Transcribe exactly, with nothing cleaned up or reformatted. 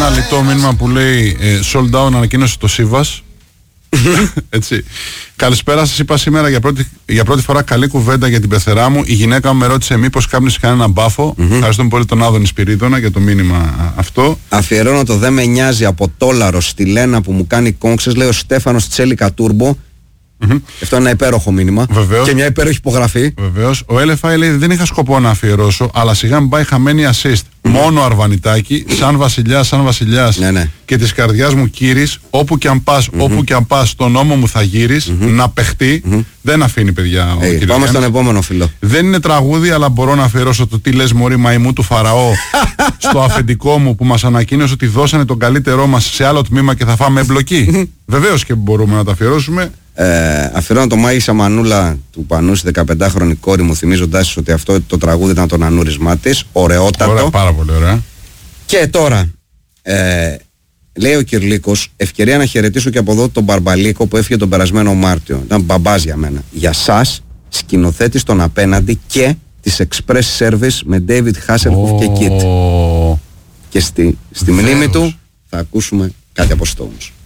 ένα λιτό μήνυμα που λέει ε, sold out, ανακοίνωσε το Σίβας. Έτσι. Καλησπέρα σας, είπα σήμερα για πρώτη, για πρώτη φορά καλή κουβέντα για την πεθερά μου. Η γυναίκα μου με ρώτησε μήπως κάπνισε κανένα μπάφο. Mm-hmm. Ευχαριστούμε πολύ τον Άδωνη Σπυρίδωνα για το μήνυμα αυτό. Αφιερώνω το «Δεν με νοιάζει» από Τόλαρο στη Λένα που μου κάνει κόμξες. Λέει ο Στέφανος Τσέλικα Τούρμπο. Mm-hmm. Αυτό είναι ένα υπέροχο μήνυμα. Βεβαίως. Και μια υπέροχη υπογραφή. Βεβαίως. Ο Ελ Εφ Άι λέει: δεν είχα σκοπό να αφιερώσω, αλλά σιγά μην πάει χαμένη assist. Mm-hmm. Μόνο αρβανιτάκι, σαν βασιλιάς, σαν βασιλιάς. Ναι, ναι. Και της καρδιάς μου κύρις, όπου και αν πας, mm-hmm. όπου και αν πας, στον νόμο μου θα γύρεις, mm-hmm. να παιχτεί. Mm-hmm. Δεν αφήνει, παιδιά. Hey, πάμε Γιάννης. Στον επόμενο φίλο. Δεν είναι τραγούδι, αλλά μπορώ να αφιερώσω το «Τι λες μωρή μαϊμού του Φαραώ» στο αφεντικό μου που μας ανακοίνωσε ότι δώσανε τον καλύτερό μας σε άλλο τμήμα και θα φάμε εμπλοκή. Βεβαίως και μπορούμε να τα αφιερώσουμε. Ε, αφιερώνω το Μάγισσα Μανούλα του Πανούση, δεκαπεντάχρονη κόρη μου, θυμίζοντάς ότι αυτό το τραγούδι ήταν το ανούρισμά της. Ωραιότατο. Ωραία, πάρα πολύ ωραία. Και τώρα, ε, λέει ο Κυρλίκος, ευκαιρία να χαιρετήσω και από εδώ τον Μπαρμπαλίκο που έφυγε τον περασμένο Μάρτιο. Ήταν μπαμπάς για μένα. Για σας, σκηνοθέτης τον απέναντι και της Express Service με David Hasselhoff oh. και Kit. Και στη, στη μνήμη του θα ακούσουμε κάτι από Stones.